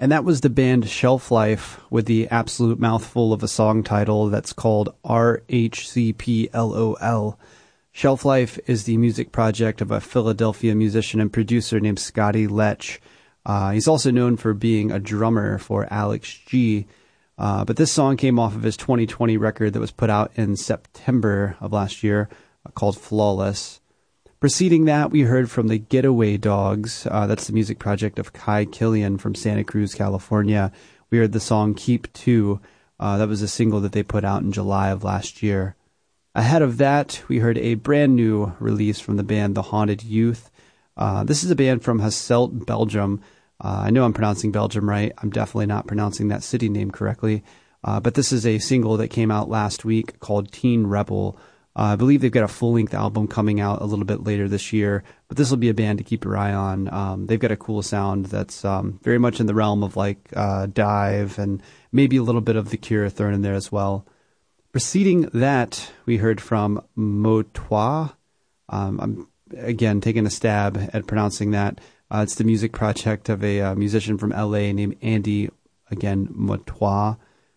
And that was the band Shelf Life with the absolute mouthful of a song title that's called RHCPLOL. Shelf Life is the music project of a Philadelphia musician and producer named Scotty Lech. He's also known for being a drummer for Alex G. But this song came off of his 2020 record that was put out in September of last year called Flawless. Preceding that, we heard from the Getaway Dogs. That's the music project of Kai Killian from Santa Cruz, California. We heard the song Keep 2. That was a single that they put out in July of last year. Ahead of that, we heard a brand new release from the band The Haunted Youth. This is a band from Hasselt, Belgium. I know I'm pronouncing Belgium right. I'm definitely not pronouncing that city name correctly. But this is a single that came out last week called Teen Rebel. I believe they've got a full-length album coming out a little bit later this year, but this will be a band to keep your eye on. They've got a cool sound that's very much in the realm of like Dive and maybe a little bit of The Cure thrown in there as well. Preceding that, we heard from Motois. I'm, again, taking a stab at pronouncing that. It's the music project of a musician from LA named Andy, again, Motois.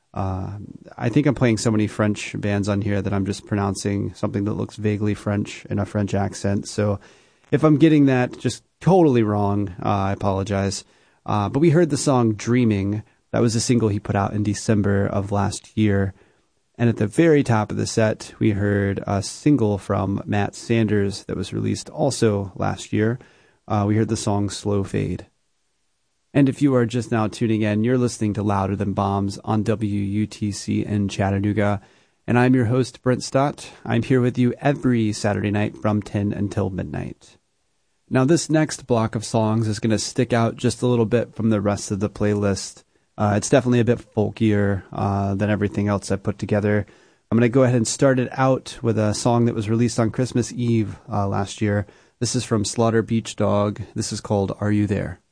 I think I'm playing so many French bands on here that I'm just pronouncing something that looks vaguely French in a French accent. So if I'm getting that just totally wrong, I apologize. But we heard the song Dreaming. That was a single he put out in December of last year. And at the very top of the set, we heard a single from Matt Sanders that was released also last year. We heard the song Slow Fade. And if you are just now tuning in, you're listening to Louder Than Bombs on WUTC in Chattanooga. And I'm your host, Brent Stott. I'm here with you every Saturday night from 10 until midnight. Now, this next block of songs is going to stick out just a little bit from the rest of the playlist. It's definitely a bit folkier than everything else I've put together. I'm going to go ahead and start it out with a song that was released on Christmas Eve last year. This is from Slaughter Beach Dog. This is called Are You There?